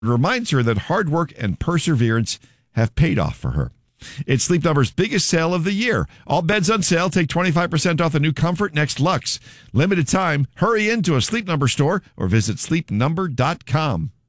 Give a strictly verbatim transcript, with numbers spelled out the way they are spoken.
reminds her that hard work and perseverance have paid off for her. It's Sleep Number's biggest sale of the year. All beds on sale. Take twenty-five percent off the new Comfort Next Luxe. Limited time. Hurry into a Sleep Number store or visit sleep number dot com.